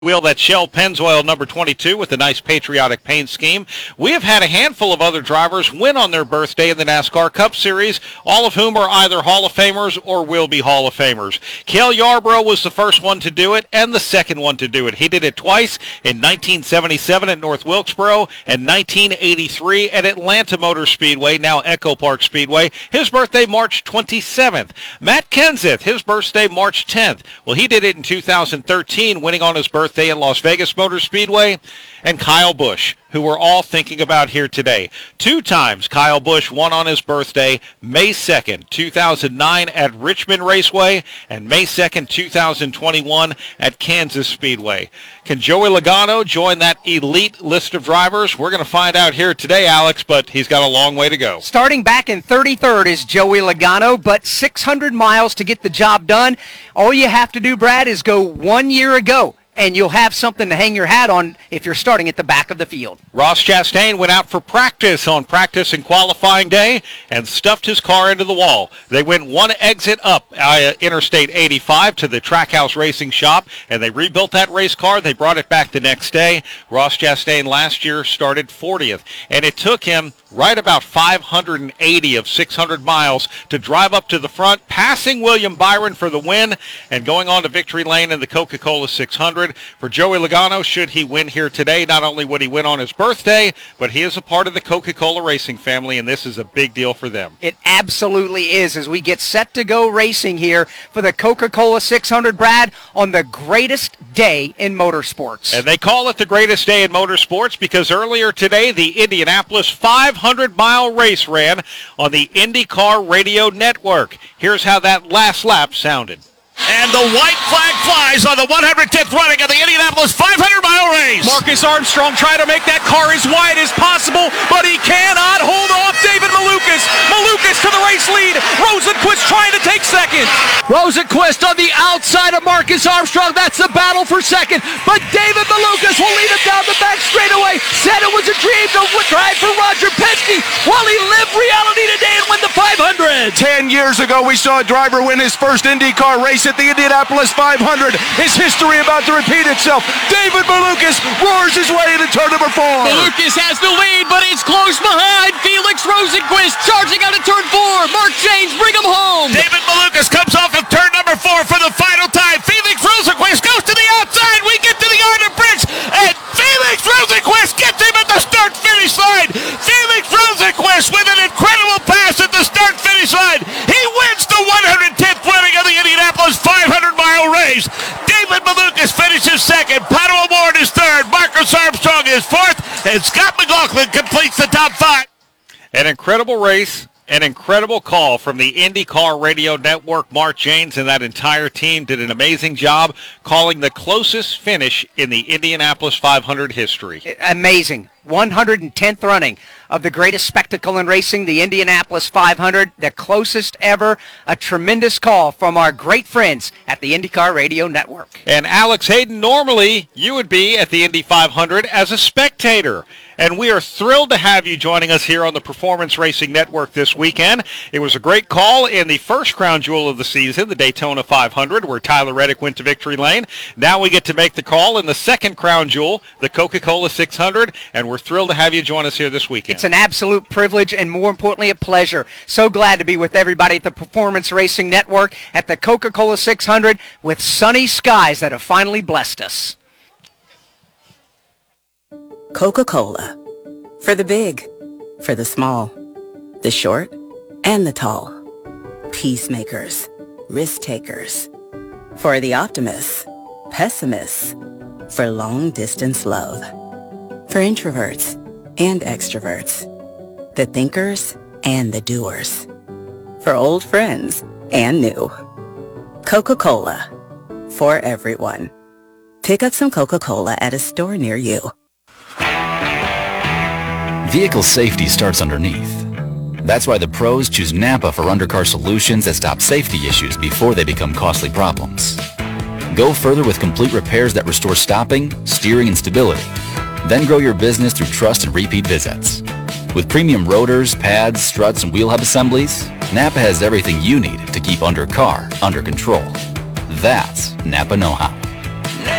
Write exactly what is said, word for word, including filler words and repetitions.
Wheel that Shell Pennzoil number twenty-two with a nice patriotic paint scheme. We have had a handful of other drivers win on their birthday in the NASCAR Cup Series, all of whom are either Hall of Famers or will be Hall of Famers. Cale Yarborough was the first one to do it and the second one to do it. He did it twice in nineteen seventy-seven at North Wilkesboro and nineteen eighty-three at Atlanta Motor Speedway, now Echo Park Speedway. His birthday March twenty-seventh. Matt Kenseth, his birthday March tenth. Well, he did it in two thousand thirteen, winning on his birthday in Las Vegas Motor Speedway. And Kyle Busch, who we're all thinking about here today. Two times Kyle Busch won on his birthday, May second, two thousand nine at Richmond Raceway and May second, two thousand twenty-one at Kansas Speedway. Can Joey Logano join that elite list of drivers? We're going to find out here today, Alex, but he's got a long way to go. Starting back in thirty-third is Joey Logano, but six hundred miles to get the job done. All you have to do, Brad, is go one year ago, and you'll have something to hang your hat on if you're starting at the back of the field. Ross Chastain went out for practice on practice and qualifying day and stuffed his car into the wall. They went one exit up uh, Interstate eighty-five to the Trackhouse Racing Shop, and they rebuilt that race car. They brought it back the next day. Ross Chastain last year started fortieth, and it took him right about five hundred eighty of six hundred miles to drive up to the front, passing William Byron for the win and going on to victory lane in the Coca-Cola six hundred. For Joey Logano, should he win here today, not only would he win on his birthday, but he is a part of the Coca-Cola racing family, and this is a big deal for them. It absolutely is as we get set to go racing here for the Coca-Cola six hundred, Brad, on the greatest day in motorsports. And they call it the greatest day in motorsports because earlier today, the Indianapolis five hundred mile race ran on the IndyCar Radio Network. Here's how that last lap sounded. And the white flag flies on the one hundred tenth running of the Indianapolis five hundred mile race. Marcus Armstrong trying to make that car as wide as possible, but he cannot hold off David Malukas. Malukas to the race lead. Rosenquist trying to take second. Rosenquist on the outside of Marcus Armstrong. That's the battle for second. But David Malukas will lead him down the back straightaway. Said it was a dream to drive for Roger Penske while he lived reality today and win the five hundred. Ten years ago, we saw a driver win his first IndyCar race at the Indianapolis five hundred. Is history about to repeat itself? David Malukas roars his way into turn number four. Malukas has the lead, but it's close behind. Felix Rosenquist charging out of turn four. Mark James, bring him home. David Malukas comes off of turn number four for the final time. Felix Rosenquist goes to the outside. We get to the Arden Bridge, and Felix Rosenquist gets him at the start-finish line. Felix Rosenquist with an incredible pass at the start-finish line. He wins the one hundred tenth running of the Indianapolis five hundred mile race. David Malukas finishes second. Pato O'Ward is third. Marcus Armstrong is fourth. And Scott McLaughlin completes the top five. An incredible race. An incredible call from the IndyCar Radio Network. Mark Janes and that entire team did an amazing job calling the closest finish in the Indianapolis five hundred history. Amazing. one hundred tenth running of the greatest spectacle in racing, the Indianapolis five hundred, the closest ever. A tremendous call from our great friends at the IndyCar Radio Network. And Alex Hayden, normally you would be at the Indy five hundred as a spectator. And we are thrilled to have you joining us here on the Performance Racing Network this weekend. It was a great call in the first crown jewel of the season, the Daytona five hundred, where Tyler Reddick went to victory lane. Now we get to make the call in the second crown jewel, the Coca-Cola six hundred, and we're thrilled to have you join us here this weekend. It's an absolute privilege and, more importantly, a pleasure. So glad to be with everybody at the Performance Racing Network at the Coca-Cola six hundred with sunny skies that have finally blessed us. Coca-Cola. For the big, for the small, the short, and the tall. Peacemakers, risk takers. For the optimists, pessimists. For long-distance love. For introverts and extroverts. The thinkers and the doers. For old friends and new. Coca-Cola. For everyone. Pick up some Coca-Cola at a store near you. Vehicle safety starts underneath. That's why the pros choose Napa for undercar solutions that stop safety issues before they become costly problems. Go further with complete repairs that restore stopping, steering, and stability. Then grow your business through trust and repeat visits. With premium rotors, pads, struts, and wheel hub assemblies, Napa has everything you need to keep undercar under control. That's Napa know-how.